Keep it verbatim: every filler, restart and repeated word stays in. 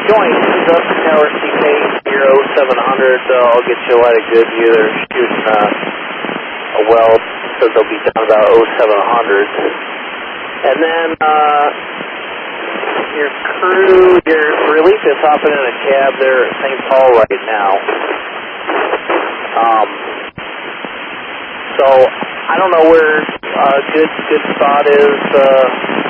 Joint, up to Tower C K zero seven hundred, uh, I'll get you a light of good view. They're shooting uh, a well, so they'll be down about oh seven hundred. And then uh, your crew, your relief is hopping in a cab there at Saint Paul right now. Um, so I don't know where a uh, good good spot is. Uh,